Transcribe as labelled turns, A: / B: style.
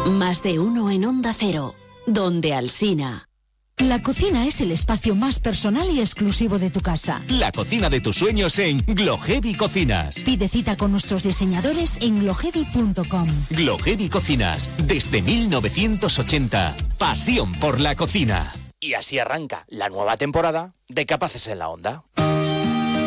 A: Más de uno en Onda Cero, donde Alsina.
B: La cocina es el espacio más personal y exclusivo de tu casa.
C: La cocina de tus sueños en Gloheavy Cocinas.
B: Pide cita con nuestros diseñadores en gloheavy.com.
C: Gloheavy Cocinas, desde 1980. Pasión por la cocina.
D: Y así arranca la nueva temporada de Capaces en la Onda.